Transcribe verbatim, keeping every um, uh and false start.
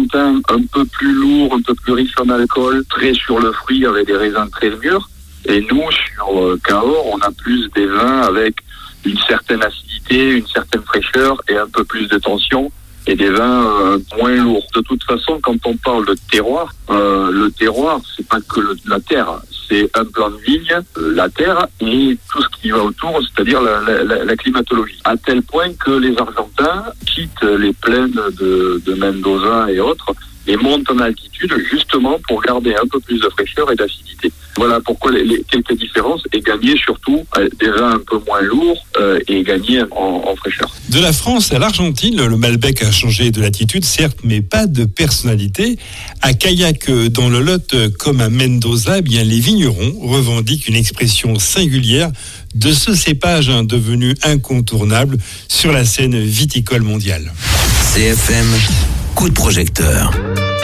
argentin un peu plus lourd, un peu plus riche en alcool, très sur le fruit avec des raisins très mûrs. Et nous, sur euh, Cahors, on a plus des vins avec une certaine acidité, une certaine fraîcheur et un peu plus de tension. Et des vins euh, moins lourds. De toute façon, quand on parle de terroir, euh, le terroir, c'est pas que le, la terre, c'est un plan de vigne, euh, la terre et tout ce qui va autour, c'est-à-dire la, la, la climatologie. À tel point que les Argentins quittent les plaines de, de Mendoza et autres et montent en altitude justement pour garder un peu plus de fraîcheur et d'acidité. Voilà pourquoi les, les quelques différences et gagner surtout euh, des vins un peu moins lourds euh, et gagner en, en fraîcheur. De la France à l'Argentine, le Malbec a changé de latitude, certes, mais pas de personnalité. À Caillac, dans le Lot, comme à Mendoza, eh bien, les vignerons revendiquent une expression singulière de ce cépage hein, devenu incontournable sur la scène viticole mondiale. C F M, coup de projecteur.